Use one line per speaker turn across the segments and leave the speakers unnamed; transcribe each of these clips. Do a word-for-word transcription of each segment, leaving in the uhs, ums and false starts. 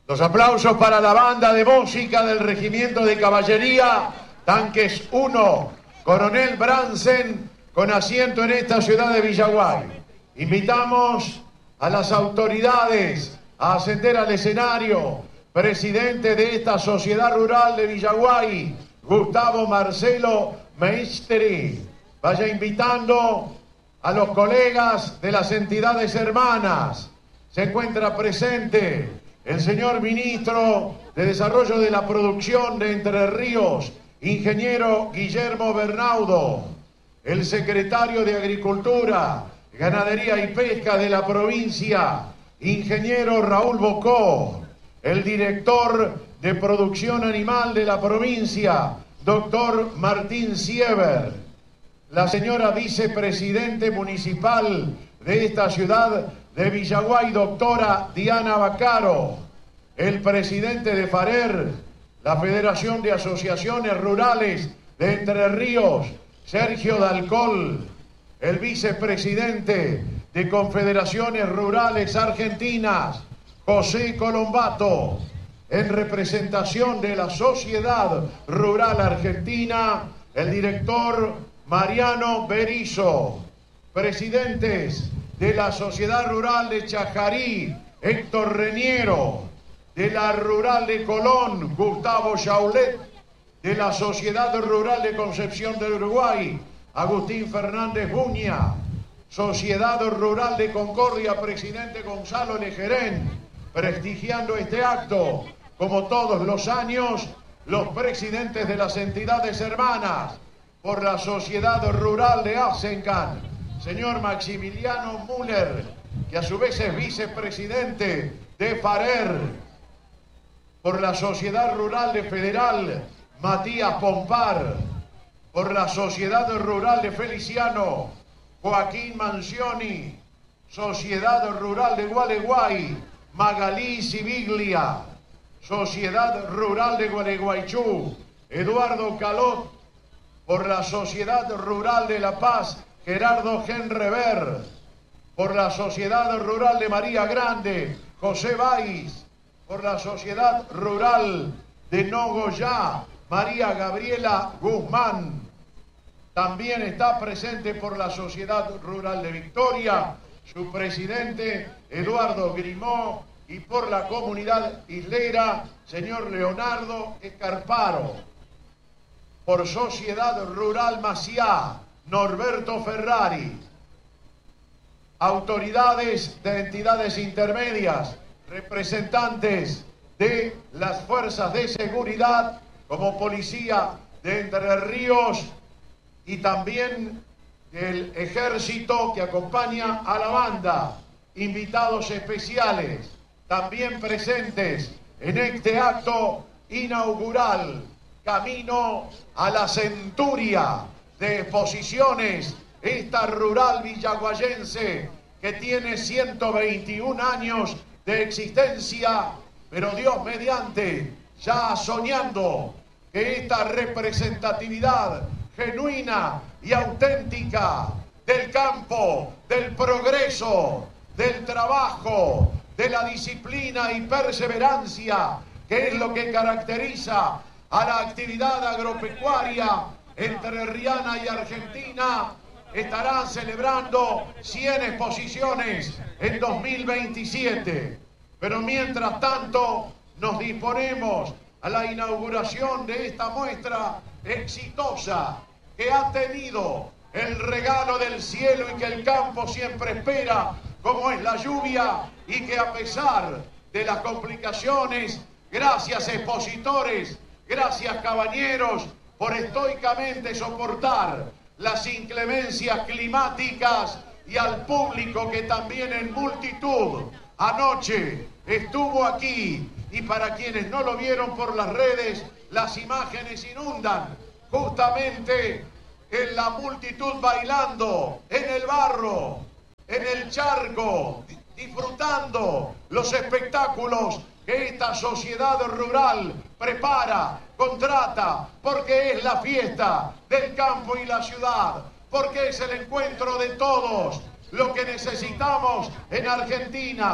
Los aplausos para la banda de música del Regimiento de Caballería, Tanques uno, Coronel Bransen, con asiento en esta ciudad de Villaguay. Invitamos a las autoridades a ascender al escenario. Presidente de esta sociedad rural de Villaguay, Gustavo Marcelo Meistri. Vaya invitando a los colegas de las entidades hermanas. Se encuentra presente el señor Ministro de Desarrollo de la Producción de Entre Ríos, ingeniero Guillermo Bernaudo, el secretario de Agricultura, Ganadería y Pesca de la provincia, ingeniero Raúl Bocó, el director de Producción Animal de la provincia, doctor Martín Siever, la señora vicepresidente municipal de esta ciudad de Villaguay, doctora Diana Bacaro, el presidente de FARER, la Federación de Asociaciones Rurales de Entre Ríos, Sergio Dalcol, el vicepresidente de Confederaciones Rurales Argentinas, José Colombato, en representación de la Sociedad Rural Argentina, el director Mariano Berizo, presidentes de la Sociedad Rural de Chajarí, Héctor Reñero, de la Rural de Colón, Gustavo Chaulet, de la Sociedad Rural de Concepción del Uruguay, Agustín Fernández Buña, Sociedad Rural de Concordia, presidente Gonzalo Lejerén, prestigiando este acto, como todos los años, los presidentes de las entidades hermanas, por la Sociedad Rural de Asencan, señor Maximiliano Müller, que a su vez es vicepresidente de FARER, por la Sociedad Rural de Federal, Matías Pompar, por la Sociedad Rural de Feliciano, Joaquín Mancioni, Sociedad Rural de Gualeguay, Magalí Siviglia, Sociedad Rural de Gualeguaychú, Eduardo Calot, por la Sociedad Rural de La Paz, Gerardo Genrever, por la Sociedad Rural de María Grande, José Báiz, por la Sociedad Rural de Nogoyá, María Gabriela Guzmán. También está presente por la Sociedad Rural de Victoria, su presidente Eduardo Grimó, y por la comunidad islera, señor Leonardo Escarparo. Por Sociedad Rural Maciá, Norberto Ferrari. Autoridades de entidades intermedias, representantes de las fuerzas de seguridad, como Policía de Entre Ríos, y también el ejército que acompaña a la banda, invitados especiales, también presentes en este acto inaugural, camino a la centuria de exposiciones, esta rural villaguayense que tiene ciento veintiún años de existencia, pero Dios mediante, ya soñando que esta representatividad genuina y auténtica del campo, del progreso, del trabajo, de la disciplina y perseverancia, que es lo que caracteriza a la actividad agropecuaria entrerriana y argentina, estará celebrando cien exposiciones en dos mil veintisiete. Pero mientras tanto nos disponemos a la inauguración de esta muestra exitosa que ha tenido el regalo del cielo y que el campo siempre espera, como es la lluvia, y que a pesar de las complicaciones, gracias expositores, gracias cabañeros, por estoicamente soportar las inclemencias climáticas, y al público que también en multitud anoche estuvo aquí, y para quienes no lo vieron por las redes, las imágenes inundan justamente en la multitud bailando en el barro, en el charco, disfrutando los espectáculos que esta sociedad rural prepara, contrata, porque es la fiesta del campo y la ciudad, porque es el encuentro de todos. Lo que necesitamos en Argentina,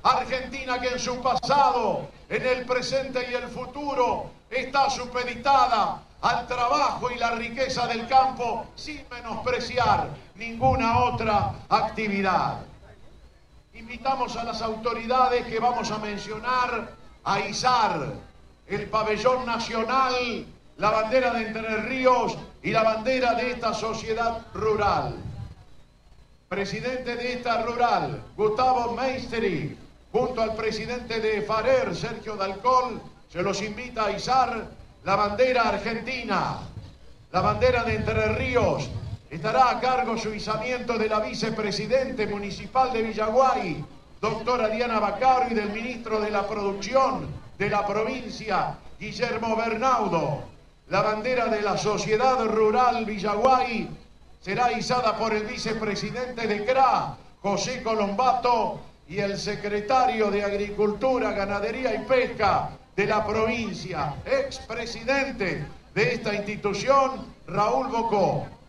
Argentina que en su pasado, en el presente y el futuro está supeditada al trabajo y la riqueza del campo sin menospreciar ninguna otra actividad. Invitamos a las autoridades que vamos a mencionar a izar el pabellón nacional, la bandera de Entre Ríos y la bandera de esta sociedad rural. Presidente de esta rural, Gustavo Meisteri, junto al presidente de Farer, Sergio Dalcol, se los invita a izar la bandera argentina. La bandera de Entre Ríos estará a cargo su izamiento de la vicepresidente municipal de Villaguay, doctora Diana Baccaro, y del ministro de la Producción de la provincia, Guillermo Bernaudo. La bandera de la Sociedad Rural Villaguay será izada por el vicepresidente de C R A, José Colombato, y el secretario de Agricultura, Ganadería y Pesca de la provincia, expresidente de esta institución, Raúl Bocó.